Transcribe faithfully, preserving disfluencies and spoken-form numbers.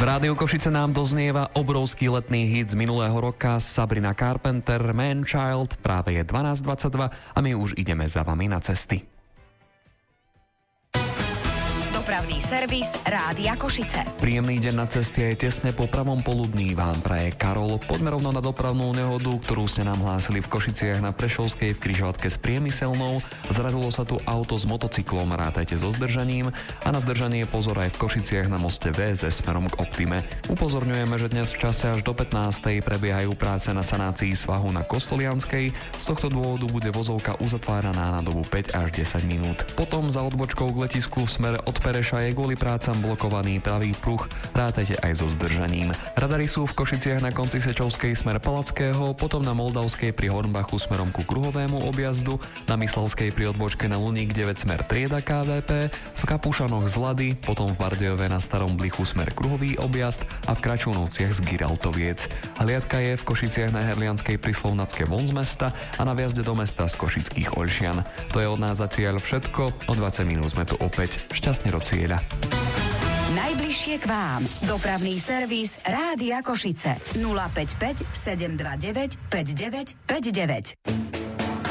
V Rádiu Košice nám doznieva obrovský letný hit z minulého roka Sabrina Carpenter, Man Child. Práve je dvanásť dvadsaťdva a my už ideme za vami na cesty. Dopravný servis Rádia Košice. Príjemný deň na ceste je tesne po pravom poludní vám praje Karol. Poďme rovno na dopravnú nehodu, ktorú ste nám hlásili v Košiciach na Prešovskej v križovatke s Priemyselnou. Zrazilo sa tu auto s motocyklom, rátajte so zdržaním a na zdržanie pozor aj v Košiciach na moste vé zet smerom k Optime. Upozorňujeme, že dnes v čase až do pätnástej prebiehajú práce na sanácii svahu na Kostolianskej. Z tohto dôvodu bude vozovka uzatváraná na dobu päť až desať minút. Potom za odbočkou k letisku v smere od Pereša je kvôli prácam blokovaný pravý pruh, rátajte aj so zdržaním. Radary sú v Košiciach na konci Sečovskej smer Palackého, potom na Moldavskej pri Hornbachu smerom ku kruhovému objazdu, na Myslavskej pri odbočke na Luník deväť smer Trieda ká vé pé, v Kapušanoch z Lady, potom v Bardejove na Starom Blichu smer kruhový objazd a v Kračunovciach z Giraltoviec. Hliadka je v Košiciach na Herlianskej pri Slovnatke von z mesta a na vjazde do mesta z Košických Oľšian. To je od nás zatiaľ všetko, o dvadsať minút sme tu opäť. Šťastne do cieľa. Najbližšie k vám. Dopravný servis Rádia Košice. nula päť päť sedem dva deväť päť deväť päť deväť.